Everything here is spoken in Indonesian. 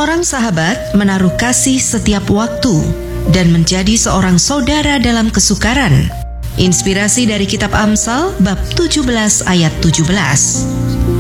Seorang sahabat menaruh kasih setiap waktu dan menjadi seorang saudara dalam kesukaran. Inspirasi dari kitab Amsal bab 17 ayat 17.